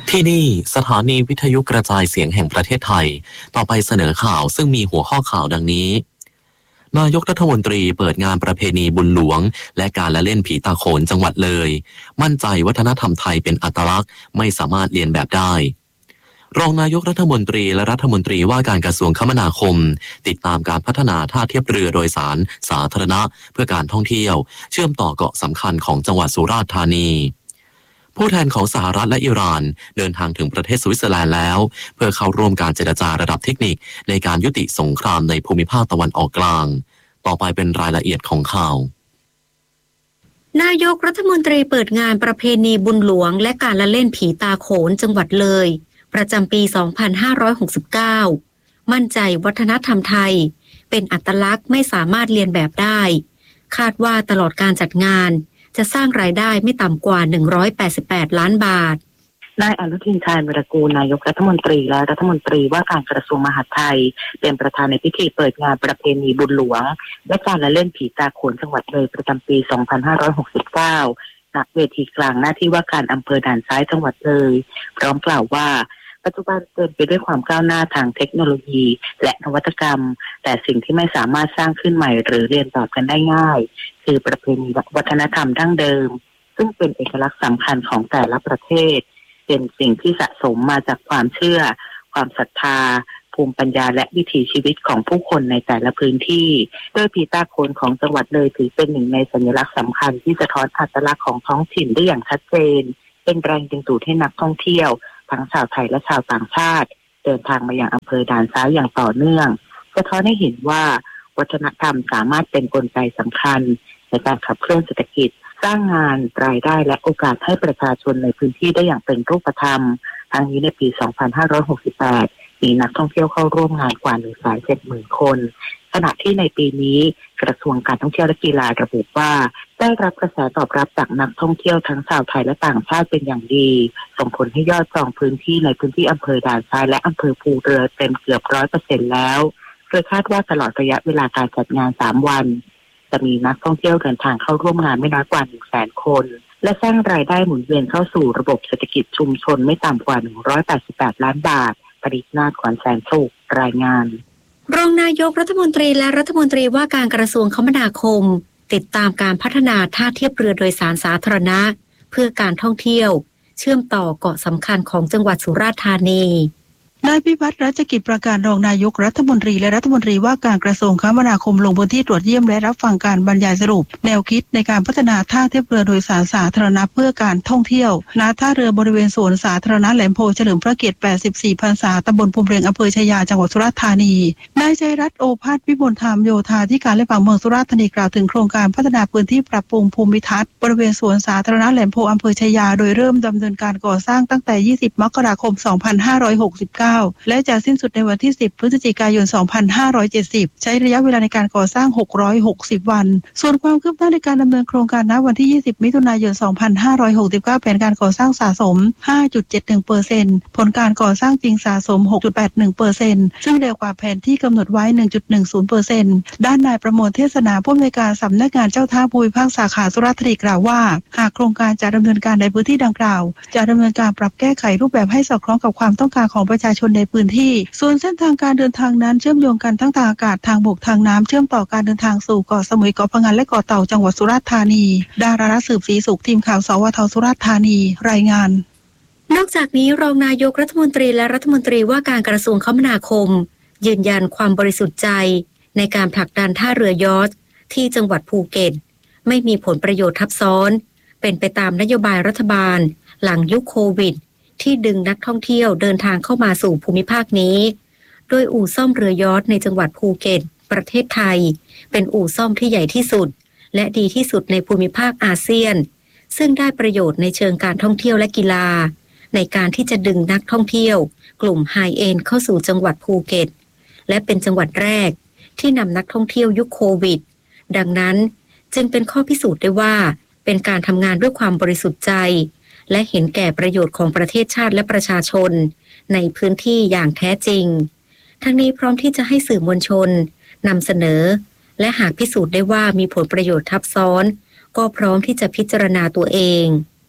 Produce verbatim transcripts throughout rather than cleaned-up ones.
ที่นี่สถานีวิทยุกระจายเสียงแห่งประเทศไทยต่อไปเสนอข่าวซึ่งมีหัวข้อข่าวดังนี้นายกรัฐมนตรีเปิดงานประเพณีบุญหลวงและการละเล่นผีตาโขนจังหวัดเลยมั่นใจวัฒนธรรมไทยเป็นอัตลักษณ์ไม่สามารถเลียนแบบได้รองนายกรัฐมนตรีและรัฐมนตรีว่าการกระทรวงคมนาคมติดตามการพัฒนาท่าเทียบเรือโดยสารสาธารณะเพื่อการท่องเที่ยวเชื่อมต่อเกาะสำคัญของจังหวัดสุราษฎร์ธานีผู้แทนของสหรัฐและอิหร่านเดินทางถึงประเทศสวิตเซอร์แลนด์แล้วเพื่อเข้าร่วมการเจรจาระดับเทคนิคในการยุติสงครามในภูมิภาคตะวันออกกลางต่อไปเป็นรายละเอียดของข่าวนายกรัฐมนตรีเปิดงานประเพณีบุญหลวงและการละเล่นผีตาโขนจังหวัดเลยประจำปี สองพันห้าร้อยหกสิบเก้า มั่นใจวัฒนธรรมไทยเป็นอัตลักษณ์ไม่สามารถเลียนแบบได้คาดว่าตลอดการจัดงานจะสร้างรายได้ไม่ต่ำกว่าหนึ่งร้อยแปดสิบแปดล้านบาทนายอนุทินชาญวิรากูลนายกรัฐมนตรีและรัฐมนตรีว่าการกระทรวงมหาดไทยเป็นประธานในพิธีเปิดงานประเพณีบุญหลวงและการละเล่นผีตาโขนจังหวัดเลยประจำปี สองพันห้าร้อยหกสิบเก้า ณ เวทีกลางหน้าที่ว่าการอำเภอด่านซ้ายจังหวัดเลยพร้อมกล่าวว่าปัจจุบันเต็มไปด้วยความก้าวหน้าทางเทคโนโลยีและนวัตกรรมแต่สิ่งที่ไม่สามารถสร้างขึ้นใหม่หรือเรียนแบบกันได้ง่ายคือประเพณีวัฒนธรรมดั้งเดิมซึ่งเป็นเอกลักษณ์สำคัญของแต่ละประเทศเป็นสิ่งที่สะสมมาจากความเชื่อความศรัทธาภูมิปัญญาและวิถีชีวิตของผู้คนในแต่ละพื้นที่โดยผีตาโขนของจังหวัดเลยถือเป็นหนึ่งในสัญลักษณ์สำคัญที่สะท้อนอัตลักษณ์ของท้องถิ่นได้อย่างชัดเจนเป็นแรงดึงดูดให้นักท่องเที่ยวทั้งชาวไทยและชาวต่างชาติเดินทางมายังอำเภอด่านซ้ายอย่างต่อเนื่องสะท้อนให้เห็นว่าวัฒนธรรมสามารถเป็นกลไกสำคัญในการขับเคลื่อนเศรษฐกิจสร้างงานรายได้และโอกาสให้ประชาชนในพื้นที่ได้อย่างเป็นรูปธรรมทั้งนี้ในปี สองพันห้าร้อยหกสิบแปด มีนักท่องเที่ยวเข้าร่วมงานกว่า หนึ่งแสนเจ็ดหมื่น คนขณะที่ในปีนี้กระทรวงการท่องเที่ยวและกีฬาระบุว่าได้รับกระแสตอบรับจากนักท่องเที่ยวทั้งชาวไทยและต่างชาติเป็นอย่างดีส่งผลให้ยอดจองพื้นที่ในพื้นที่อำเภอด่านซ้ายและอำเภอภูเรือเต็มเกือบ ร้อยเปอร์เซ็นต์ แล้วโดยคาดว่าตลอดระยะเวลาการจัดงานสามวันจะมีนักท่องเที่ยวเดินทางเข้าร่วมงานไม่น้อยกว่า หนึ่งแสน คนและสร้างรายได้หมุนเวียนเข้าสู่ระบบเศรษฐกิจชุมชนไม่ต่ำกว่าหนึ่งร้อยแปดสิบแปดล้านบาทปริศนาถขวัญแสนสุขรายงานรองนายกรัฐมนตรีและรัฐมนตรีว่าการกระทรวงคมนาคมติดตามการพัฒนาท่าเทียบเรือโดยสารสาธารณะเพื่อการท่องเที่ยวเชื่อมต่อเกาะสำคัญของจังหวัดสุราษฎร์ธานีนายพิพัฒน์รัชกิจประการรองนายกรัฐมนตรีและรัฐมนตรีว่าการกระทรวงคมนาคมลงพื้นที่ตรวจเยี่ยมและรับฟังการบรรยายสรุปแนวคิดในการพัฒนาท่าเทียบเรือโดยสารสาธารณะเพื่อการท่องเที่ยวณท่าเรือบริเวณสวนสาธารณะแหลมโพเฉลิมพระเกียรติแปดสิบสี่พรรษาตำบลภูมิเรียงอำเภอชายาจังหวัดสุราษฎร์ธานีนายชัยรัตน์โอภาสวิมลธรรมโยธาธิการและผังเมืองสุราษฎร์ธานีกล่าวถึงโครงการพัฒนาพื้นที่ปรับปรุงภูมิทัศน์บริเวณสวนสาธารณะแหลมโพอำเภอชายาโดยเริ่มดำเนินการก่อสร้างตั้งแต่ยี่สิบมกราคมสองพันห้าร้อยหกสิบเก้าและจะสิ้นสุดในวันที่สิบพฤศจิกายนสองพันห้าร้อยเจ็ดสิบใช้ระยะเวลาในการก่อสร้างหกร้อยหกสิบวันส่วนความคืบหน้าในการดำเนินโครงการณวันที่ยี่สิบมิถุนายนสองพันห้าร้อยหกสิบเก้าแผนการก่อสร้างสะสม ห้าจุดเจ็ดหนึ่งเปอร์เซ็นต์ ผลการก่อสร้างจริงสะสม หกจุดแปดหนึ่งเปอร์เซ็นต์ ซึ่งเร็วกว่าแผนที่กำหนดไว้ หนึ่งจุดหนึ่งศูนย์เปอร์เซ็นต์ ด้านนายประมวลเทศนาผู้อำนวยการสำนักงานเจ้าท่าภูมิภาคสาขาสุราษฎร์ธานีกล่าวว่าหากโครงการจะดำเนินการในพื้นที่ดังกล่าวจะดำเนินการปรับแก้ไขรูปแบบให้สอดคล้องกับความต้องการของประชาชนในพื้นที่ส่วนเส้นทางการเดินทางนั้นเชื่อมโยงกันทั้งทางอากาศทางบกทางน้ำเชื่อมต่อการเดินทางสู่เกาะสมุยเกาะพะงันและเกาะเต่าจังหวัดสุราษฎร์ธานีดารารัตน์สืบศรีสุขทีมข่าวสวทสุราษฎร์ธานีรายงานนอกจากนี้รองนายกรัฐมนตรีและรัฐมนตรีว่าการกระทรวงคมนาคมยืนยันความบริสุทธิ์ใจในการผลักดันท่าเรือยอชต์ที่จังหวัดภูเก็ตไม่มีผลประโยชน์ทับซ้อนเป็นไปตามนโยบายรัฐบาลหลังยุคโควิดที่ดึงนักท่องเที่ยวเดินทางเข้ามาสู่ภูมิภาคนี้โดยอู่ซ่อมเรือยอชต์ในจังหวัดภูเก็ตประเทศไทยเป็นอู่ซ่อมที่ใหญ่ที่สุดและดีที่สุดในภูมิภาคอาเซียนซึ่งได้ประโยชน์ในเชิงการท่องเที่ยวและกีฬาในการที่จะดึงนักท่องเที่ยวกลุ่มไฮเอนด์เข้าสู่จังหวัดภูเก็ตและเป็นจังหวัดแรกที่นำนักท่องเที่ยวยุคโควิดดังนั้นจึงเป็นข้อพิสูจน์ได้ว่าเป็นการทำงานด้วยความบริสุทธิ์ใจและเห็นแก่ประโยชน์ของประเทศชาติและประชาชนในพื้นที่อย่างแท้จริงทั้งนี้พร้อมที่จะให้สื่อมวลชนนำเสนอและหากพิสูจน์ได้ว่ามีผลประโยชน์ทับซ้อนก็พร้อมที่จะพิจารณาตัวเอง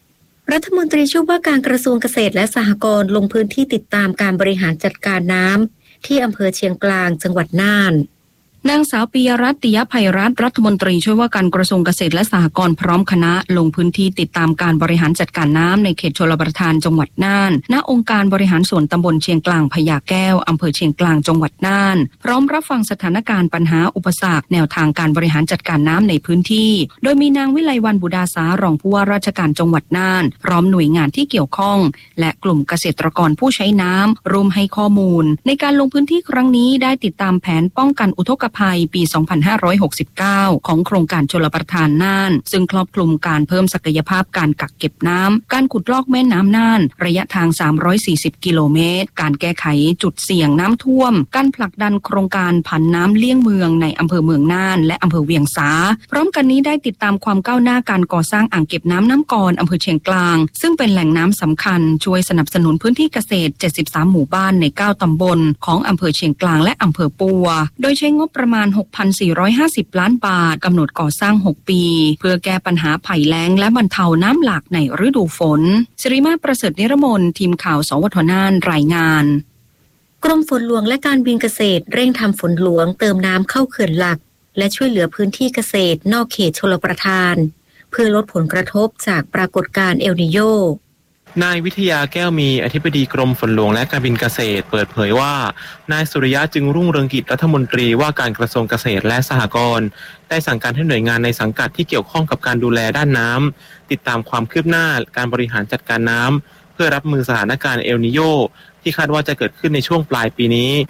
รัฐมนตรีช่วยว่าการกระทรวงเกษตรและสหกรณ์ลงพื้นที่ติดตามการบริหารจัดการน้ำที่อำเภอเชียงกลางจังหวัดน่านนางสาวปิยรัตน์ ติยภัยรัตน์รัฐมนตรีช่วยว่าการกระทรวงเกษตรและสหกรณ์พร้อมคณะลงพื้นที่ติดตามการบริหารจัดการน้ำในเขตชลประทานจังหวัดน่านณองค์การบริหารส่วนตำบลเชียงกลางพญาแก้วอำเภอเชียงกลางจังหวัดน่านพร้อมรับฟังสถานการณ์ปัญหาอุปสรรคแนวทางการบริหารจัดการน้ำในพื้นที่โดยมีนางวิไลวรรณบุดาสารองผู้ว่าราชการจังหวัดน่านพร้อมหน่วยงานที่เกี่ยวข้องและกลุ่มเกษตรกรผู้ใช้น้ำรวมให้ข้อมูลในการลงพื้นที่ครั้งนี้ได้ติดตามแผนป้องกันอุทกภัยปีสองพันห้าร้อยหกสิบเก้า ของโครงการชลประทานน่านซึ่งครอบคลุมการเพิ่มศักยภาพการกักเก็บน้ำการขุดลอกแม่น้ำน่านระยะทางสามร้อยสี่สิบกิโลเมตรการแก้ไขจุดเสี่ยงน้ำท่วมการผลักดันโครงการผันน้ำเลี่ยงเมืองในอำเภอเมืองน่านและอำเภอเวียงสาพร้อมกันนี้ได้ติดตามความก้าวหน้าการก่อสร้างอ่างเก็บน้ำน้ำกรอำเภอเชียงกลางซึ่งเป็นแหล่งน้ำสำคัญช่วยสนับสนุนพื้นที่เกษตรเจ็ดสิบสามหมู่บ้านในเก้าตำบลของอำเภอเชียงกลางและอำเภอปัวโดยใช้งบประมาณ หกพันสี่ร้อยห้าสิบล้านบาทกำหนดก่อสร้างหกปีเพื่อแก้ปัญหาภัยแล้งและบรรเทาน้ำหลากในฤดูฝนสิริมาประเสริฐนิรมนทีมข่าวสวทน่านรายงานกรมฝนหลวงและการบินเกษตรเร่งทำฝนหลวงเติมน้ำเข้าเขื่อนหลักและช่วยเหลือพื้นที่เกษตรนอกเขตชลประทานเพื่อลดผลกระทบจากปรากฏการณ์เอลนีโญนายวิทยาแก้วมีอธิบดีกรมฝนหลวงและการบินเกษตรเปิดเผยว่านายสุริยะจึงรุ่งเรืองกิจรัฐมนตรีว่าการกระทรวงเกษตรและสหกรณ์ได้สั่งการให้หน่วยงานในสังกัดที่เกี่ยวข้องกับการดูแลด้านน้ำติดตามความคืบหน้าการบริหารจัดการน้ำเพื่อรับมือสถานการณ์เอลนีโญที่คาดว่าจะเกิดขึ้นในช่วงปลายปีนี้